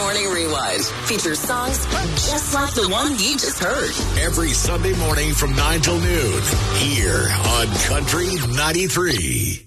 Morning Rewind features songs just like the one you just heard. Every Sunday morning from 9 till noon here on Country 93.